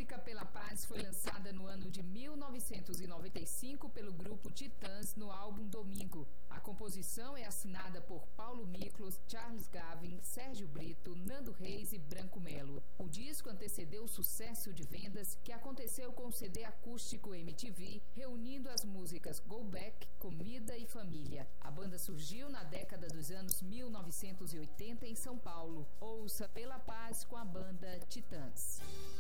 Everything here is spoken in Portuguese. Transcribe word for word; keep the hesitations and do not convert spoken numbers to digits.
música Pela Paz foi lançada no ano de mil novecentos e noventa e cinco pelo grupo Titãs no álbum Domingo. A composição é assinada por Paulo Miklos, Charles Gavin, Sérgio Brito, Nando Reis e Branco Melo. O disco antecedeu o sucesso de vendas que aconteceu com o C D acústico M T V, reunindo as músicas Go Back, Comida e Família. A banda surgiu na década dos anos mil novecentos e oitenta em São Paulo. Ouça Pela Paz com a banda Titãs.